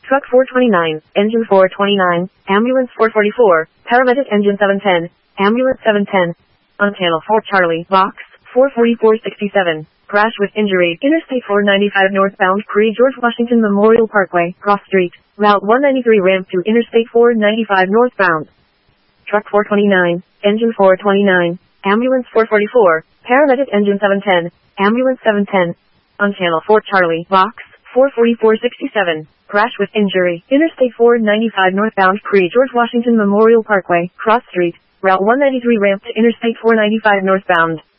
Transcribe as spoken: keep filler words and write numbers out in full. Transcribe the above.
Truck four twenty-nine, Engine four twenty-nine, Ambulance four forty-four, Paramedic Engine seven ten, Ambulance seven ten. On Channel four Charlie, Box four forty-four sixty-seven. Crash with injury. Interstate four ninety-five northbound Pre-George Washington Memorial Parkway, Cross Street. Route one ninety-three ramp to Interstate four ninety-five northbound. Truck four twenty-nine, Engine four twenty-nine, Ambulance four forty-four, Paramedic Engine seven ten, Ambulance seven ten. On Channel four Charlie, Box four forty-four sixty-seven. Crash with injury. Interstate four ninety-five northbound Pre-George Washington Memorial Parkway, Cross Street. Route one ninety-three ramp to Interstate four ninety-five northbound.